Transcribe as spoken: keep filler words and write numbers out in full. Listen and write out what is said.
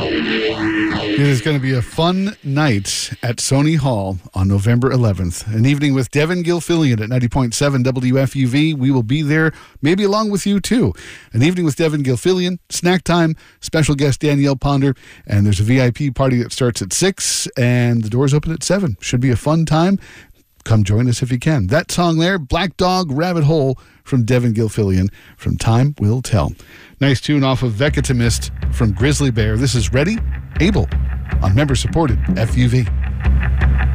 It is going to be a fun night at Sony Hall on November eleventh. An evening with Devin Gilfillian at ninety point seven W F U V. We will be there, maybe along with you too. An evening with Devin Gilfillian, snack time, special guest Danielle Ponder, and there's a V I P party that starts at six, and the doors open at seven. Should be a fun time. Come join us if you can. That song there, Black Dog Rabbit Hole from Devin Gilfillian from Time Will Tell. Nice tune off of Vegetamist from Grizzly Bear. This is Ready, Able on member-supported F U V.